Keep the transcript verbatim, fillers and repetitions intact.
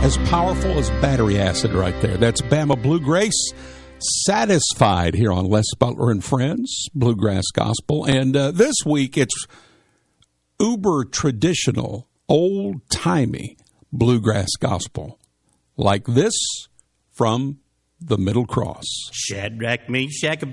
as powerful as battery acid right there. That's Bama Bluegrass, Satisfied, here on Les Butler and Friends, Bluegrass Gospel. And uh, this week, it's uber traditional, old-timey bluegrass gospel, like this from the Middle Cross. Shadrach, Meshach,